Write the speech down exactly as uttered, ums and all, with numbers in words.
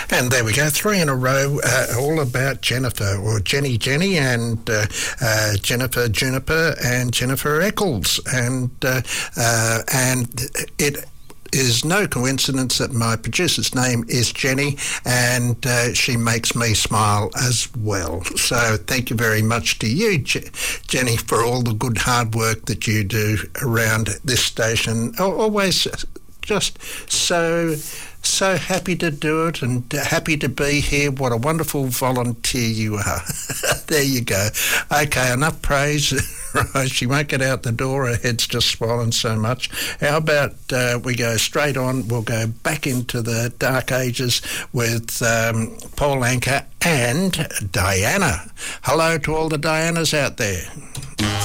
And there we go, three in a row, uh, all about Jennifer, or Jenny Jenny, and uh, uh, Jennifer Juniper, and Jennifer Eccles. And, uh, uh, and it is no coincidence that my producer's name is Jenny, and uh, she makes me smile as well. So thank you very much to you, Je- Jenny, for all the good hard work that you do around this station. Always just so... So happy to do it, and happy to be here. What a wonderful volunteer you are. There you go. Okay, enough praise. Right, she won't get out the door. Her head's just swollen so much. How about uh, we go straight on? We'll go back into the dark ages with um, Paul Anka and Diana. Hello to all the Dianas out there.